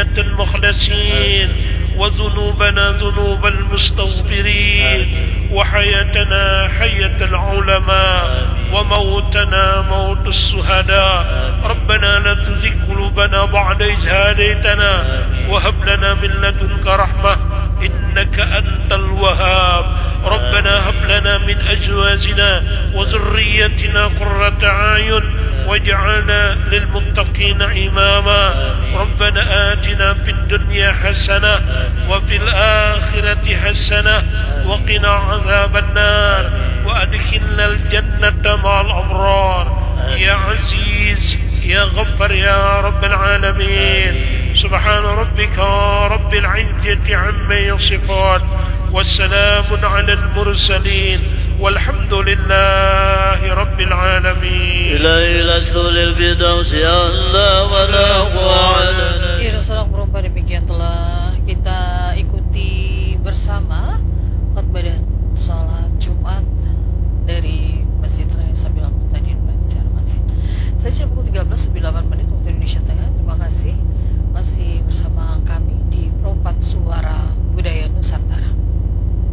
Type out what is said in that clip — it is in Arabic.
نية المخلصين، وذنوبنا ذنوب المستغفرين، وحياتنا حياة العلماء، وموتنا موت الشهداء. ربنا لا تزغ قلوبنا بعد إذ هديتنا وهب لنا من لدنك رحمة إنك أنت الوهاب. ربنا هب لنا من أزواجنا وذريتنا قرة أعين واجعلنا للمتقين إماما. ربنا آتنا في الدنيا حسنة وفي الآخرة حسنة وقنا عذاب النار، وأدخلنا الجنة مع الأبرار يا عزيز يا غفر يا رب العالمين. سبحان ربك رب العزة عما يصفون، والسلام على المرسلين، والحمد لله رب العالمين. إلهي لست للفردوس يا الله ولا قوة.